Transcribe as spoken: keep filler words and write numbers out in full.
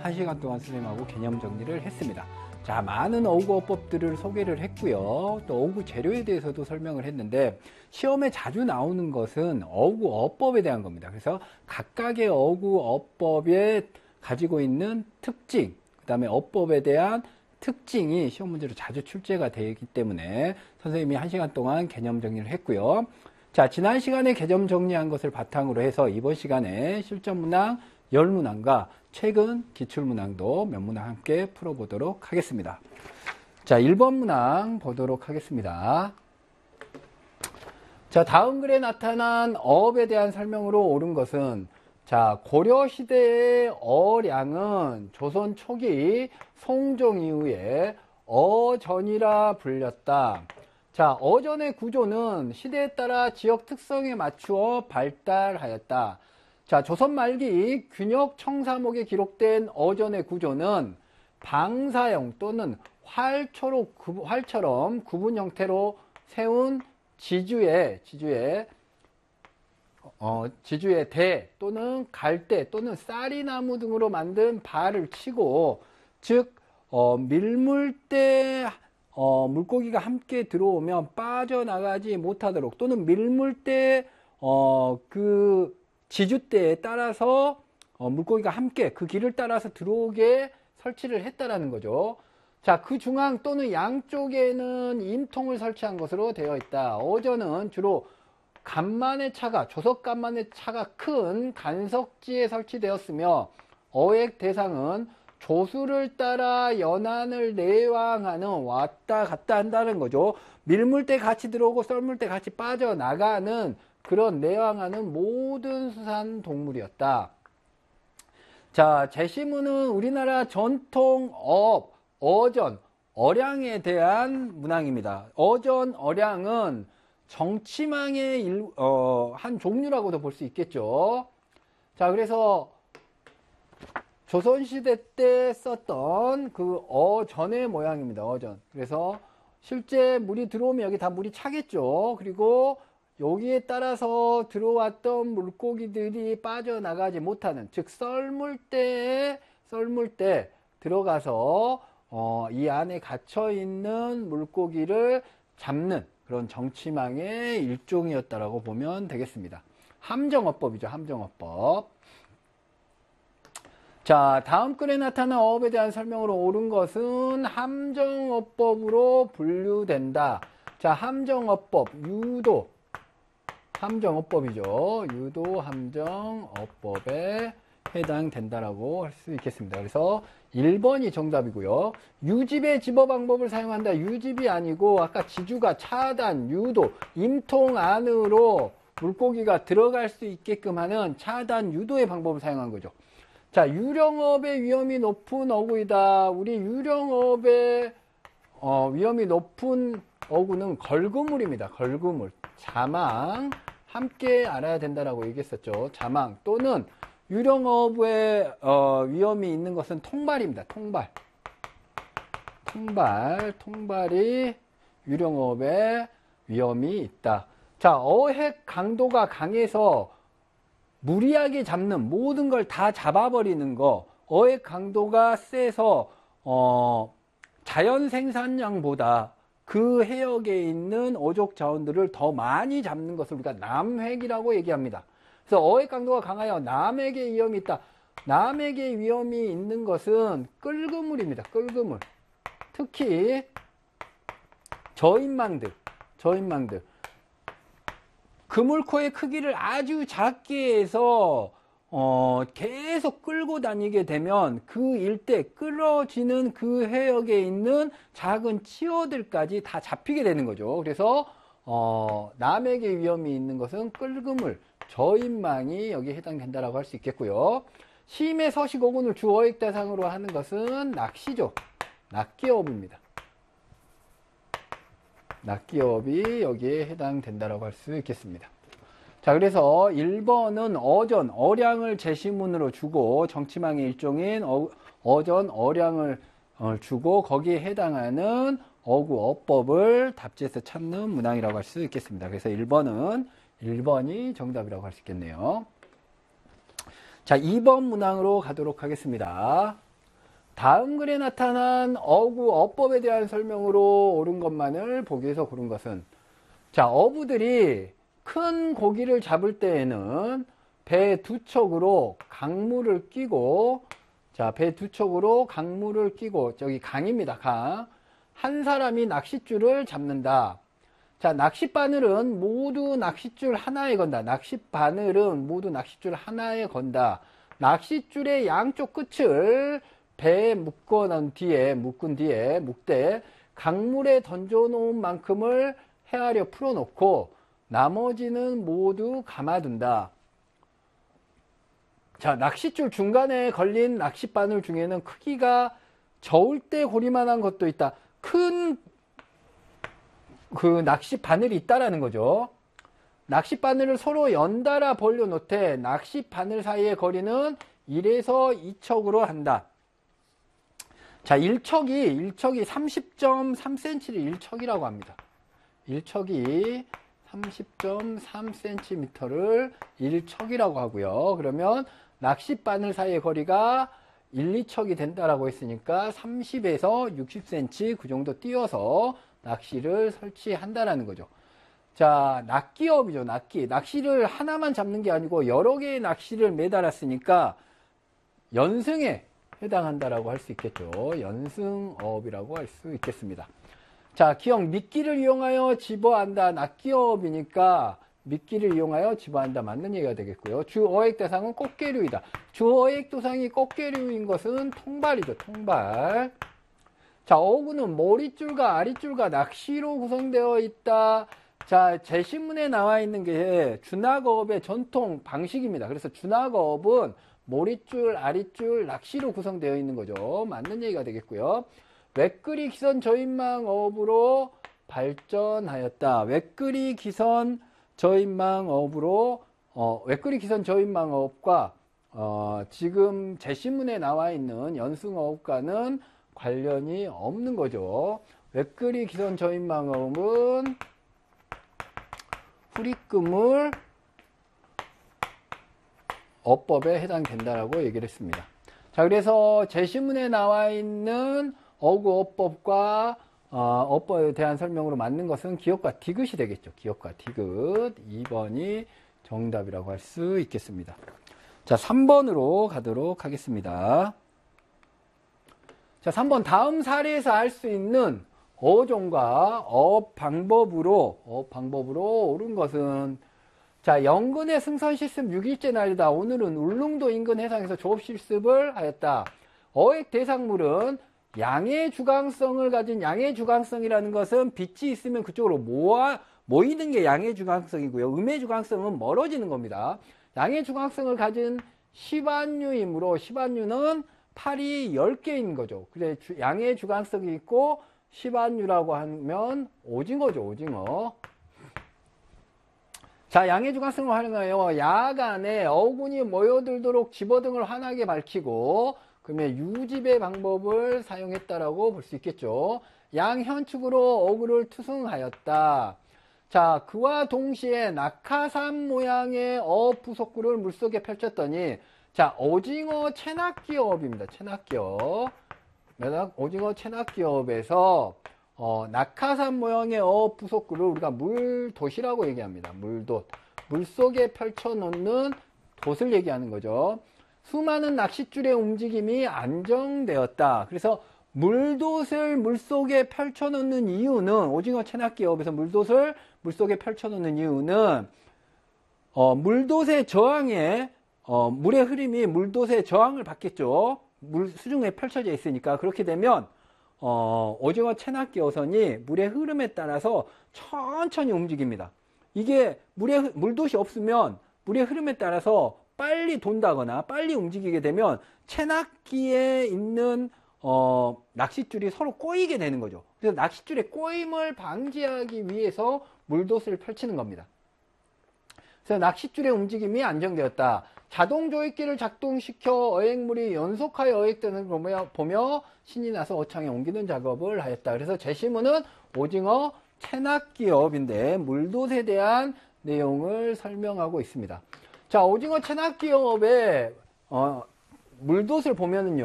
한 시간 동안 선생님하고 개념 정리를 했습니다. 자, 많은 어구어법들을 소개를 했고요. 또 어구 재료에 대해서도 설명을 했는데 시험에 자주 나오는 것은 어구어법에 대한 겁니다. 그래서 각각의 어구어법에 가지고 있는 특징, 그 다음에 어법에 대한 특징이 시험 문제로 자주 출제가 되기 때문에 선생님이 한 시간 동안 개념 정리를 했고요. 자, 지난 시간에 개념 정리한 것을 바탕으로 해서 이번 시간에 실전 문항 십 문항과 최근 기출 문항도 몇 문항 함께 풀어보도록 하겠습니다. 자, 일 번 문항 보도록 하겠습니다. 자, 다음 글에 나타난 어업에 대한 설명으로 옳은 것은, 자, 고려시대의 어량은 조선 초기 송종 이후에 어전이라 불렸다. 자, 어전의 구조는 시대에 따라 지역 특성에 맞추어 발달하였다. 자, 조선 말기 균역 청사목에 기록된 어전의 구조는 방사형 또는 활초로, 활처럼 구분 형태로 세운 지주의, 지주의, 어, 지주의 대 또는 갈대 또는 쌀이나무 등으로 만든 발을 치고, 즉, 어, 밀물대, 어, 물고기가 함께 들어오면 빠져나가지 못하도록 또는 밀물대, 어, 그, 지주대에 따라서 어, 물고기가 함께 그 길을 따라서 들어오게 설치를 했다라는 거죠. 자, 그 중앙 또는 양쪽에는 임통을 설치한 것으로 되어 있다. 어전은 주로 간만의 차가, 조석 간만의 차가 큰 간석지에 설치되었으며 어획 대상은 조수를 따라 연안을 내왕하는 왔다 갔다 한다는 거죠. 밀물대 같이 들어오고 썰물대 같이 빠져나가는 그런 내왕하는 모든 수산 동물이었다. 자, 제시문은 우리나라 전통 어업, 어전, 어량에 대한 문항입니다. 어전, 어량은 정치망의 일, 어, 한 종류라고도 볼 수 있겠죠. 자, 그래서 조선시대 때 썼던 그 어전의 모양입니다. 어전. 그래서 실제 물이 들어오면 여기 다 물이 차겠죠. 그리고 여기에 따라서 들어왔던 물고기들이 빠져나가지 못하는, 즉 썰물대에 썰물대 들어가서 어, 이 안에 갇혀 있는 물고기를 잡는 그런 정치망의 일종이었다라고 보면 되겠습니다. 함정어법이죠. 함정어법. 자, 다음 글에 나타난 어업에 대한 설명으로 옳은 것은 함정어법으로 분류된다. 자, 함정어법, 유도 함정어법이죠. 유도 함정어법에 해당된다라고 할 수 있겠습니다. 그래서 일 번이 정답이고요. 유집의 집어 방법을 사용한다. 유집이 아니고 아까 지주가 차단, 유도, 임통 안으로 물고기가 들어갈 수 있게끔 하는 차단, 유도의 방법을 사용한 거죠. 자, 유령어업의 위험이 높은 어구이다. 우리 유령어업의 어, 위험이 높은 어구는 걸그물입니다. 걸그물. 자망. 함께 알아야 된다라고 얘기했었죠. 자망 또는 유령어업의 어, 위험이 있는 것은 통발입니다. 통발. 통발. 통발이 유령어업의 위험이 있다. 자, 어획 강도가 강해서 무리하게 잡는 모든 걸 다 잡아버리는 거, 어획 강도가 세서 어, 자연 생산량보다 그 해역에 있는 어족 자원들을 더 많이 잡는 것을 우리가 남획이라고 얘기합니다. 그래서 어획 강도가 강하여 남획의 위험이 있다. 남획의 위험이 있는 것은 끌그물입니다. 끌그물. 특히 저인망들, 저인망들. 그물코의 크기를 아주 작게 해서 어, 계속 끌고 다니게 되면 그 일대 끌어지는 그 해역에 있는 작은 치어들까지 다 잡히게 되는 거죠. 그래서 어, 남에게 위험이 있는 것은 끌그물, 저인망이 여기에 해당된다라고 할 수 있겠고요. 시임의 서식 어군을 주 어획 대상으로 하는 것은 낚시죠. 낚기어업입니다. 낚기어업이 여기에 해당된다라고 할 수 있겠습니다. 자, 그래서 일 번은 어전, 어량을 제시문으로 주고 정치망의 일종인 어, 어전, 어량을 어, 주고 거기에 해당하는 어구, 어법을 답지에서 찾는 문항이라고 할 수 있겠습니다. 그래서 일 번은 일 번이 정답이라고 할 수 있겠네요. 자, 이 번 문항으로 가도록 하겠습니다. 다음 글에 나타난 어구 어법에 대한 설명으로 옳은 것만을 보기 위해서 고른 것은, 자, 어부들이 큰 고기를 잡을 때에는 배 두 척으로 강물을 끼고, 자, 배 두 척으로 강물을 끼고, 저기 강입니다, 강. 한 사람이 낚싯줄을 잡는다. 자, 낚싯바늘은 모두 낚싯줄 하나에 건다. 낚싯바늘은 모두 낚싯줄 하나에 건다. 낚싯줄의 양쪽 끝을 배에 묶어 놓은 뒤에, 묶은 뒤에, 묶되 강물에 던져 놓은 만큼을 헤아려 풀어 놓고 나머지는 모두 감아둔다. 자, 낚싯줄 중간에 걸린 낚싯바늘 중에는 크기가 저울대 고리만한 것도 있다. 큰 그 낚싯바늘이 있다라는 거죠. 낚싯바늘을 서로 연달아 벌려 놓되 낚싯바늘 사이의 거리는 일에서 이 척으로 한다. 자, 일 척이 일 척이 삼십 점 삼 센티미터를 일 척이라고 합니다. 일 척이 삼십 점 삼 센티미터를 일 척이라고 하고요. 그러면 낚싯바늘 사이의 거리가 일, 이 척이 된다라고 했으니까 삼십에서 육십 센티미터 그 정도 띄워서 낚시를 설치한다라는 거죠. 자, 낚기업이죠. 낚기. 낚시를 하나만 잡는 게 아니고 여러 개의 낚시를 매달았으니까 연승에 해당한다라고 할 수 있겠죠. 연승업이라고 할 수 있겠습니다. 자, 기억 미끼를 이용하여 집어한다. 낚기업이니까 미끼를 이용하여 집어한다. 맞는 얘기가 되겠고요. 주 어획 대상은 꽃게류이다. 주 어획 대상이 꽃게류인 것은 통발이죠. 통발. 자, 어구는 머릿줄과 아랫줄과 낚시로 구성되어 있다. 자, 제시문에 나와 있는 게 주낚어업의 전통 방식입니다. 그래서 주낚어업은 머릿줄, 아랫줄, 낚시로 구성되어 있는 거죠. 맞는 얘기가 되겠고요. 외끄리 기선 저인망어업으로 발전하였다. 외끄리 기선 저인망어업으로 어, 외끄리 기선 저인망어업과 어, 지금 제시문에 나와 있는 연승어업과는 관련이 없는 거죠. 외끄리 기선 저인망어업은 후리금을 어법에 해당된다라고 얘기를 했습니다. 자, 그래서 제시문에 나와 있는 어구어법과 어, 어법에 대한 설명으로 맞는 것은 기역과 디귿이 되겠죠. 기역과 디귿. 이 번이 정답이라고 할 수 있겠습니다. 자, 삼 번으로 가도록 하겠습니다. 자, 삼 번 다음 사례에서 알 수 있는 어종과 어업 방법으로 어업 방법으로 옳은 것은, 자, 영근의 승선 실습 육 일째 날이다. 오늘은 울릉도 인근 해상에서 조업 실습을 하였다. 어획 대상물은 양의 주강성을 가진, 양의 주강성이라는 것은 빛이 있으면 그쪽으로 모아 모이는 게 양의 주강성이고요. 음의 주강성은 멀어지는 겁니다. 양의 주강성을 가진 시반류이므로 시반류는 팔이 열 개인 거죠. 그래, 양의 주강성이 있고 시반류라고 하면 오징어죠. 오징어. 자, 양의 주강성을 활용하여 야간에 어군이 모여들도록 집어등을 환하게 밝히고, 그러면 유집의 방법을 사용했다라고 볼 수 있겠죠. 양현축으로 어구를 투승하였다. 자, 그와 동시에 낙하산 모양의 어업 부속구를 물속에 펼쳤더니, 자, 오징어 체납기업입니다. 체납기업. 오징어 체납기업에서 어, 낙하산 모양의 어업 부속구를 우리가 물돛이라고 얘기합니다. 물돛. 물속에 펼쳐놓는 돛을 얘기하는 거죠. 수많은 낚싯줄의 움직임이 안정되었다. 그래서 물돛을 물속에 펼쳐놓는 이유는, 오징어 체납기업에서 물돛을 물속에 펼쳐놓는 이유는 어, 물돛의 저항에 어, 물의 흐름이 물돛의 저항을 받겠죠. 물 수중에 펼쳐져 있으니까. 그렇게 되면 어, 오징어 체납기 어선이 물의 흐름에 따라서 천천히 움직입니다. 이게 물의, 물돛이 없으면 물의 흐름에 따라서 빨리 돈다거나 빨리 움직이게 되면 체납기에 있는 어, 낚싯줄이 서로 꼬이게 되는 거죠. 그래서 낚싯줄의 꼬임을 방지하기 위해서 물돛을 펼치는 겁니다. 그래서 낚싯줄의 움직임이 안정되었다. 자동 조이기를 작동시켜 어획물이 연속하여 어획되는 걸 보며, 보며 신이 나서 어창에 옮기는 작업을 하였다. 그래서 제시문은 오징어 체납기업인데 물돛에 대한 내용을 설명하고 있습니다. 자, 오징어 체납기업의 어, 물돛을 보면은요.